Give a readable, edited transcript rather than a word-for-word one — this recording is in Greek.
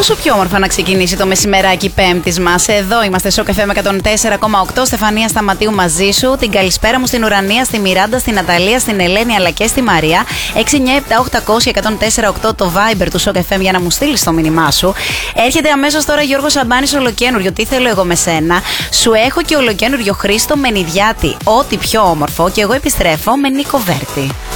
Πόσο πιο όμορφα να ξεκινήσει το μεσημεράκι Πέμπτης μας. Εδώ είμαστε στο Σοκ FM 104,8. Στεφανία Σταματίου μαζί σου. Την καλησπέρα μου στην Ουρανία, στη Μιράντα, στην Ναταλία, στην Ελένη αλλά και στη Μαρία. 697-800-1048 το Viber του Σοκ FM για να μου στείλεις το μήνυμά σου. Έρχεται αμέσως τώρα Γιώργο Σαμπάνης ολοκένουργιο. Τι θέλω εγώ με σένα. Σου έχω και ολοκένουργιο Χρήστο Μενιδιάτη. Ό,τι πιο όμορφο. Και εγώ επιστρέφω με Νίκο Βέρτη.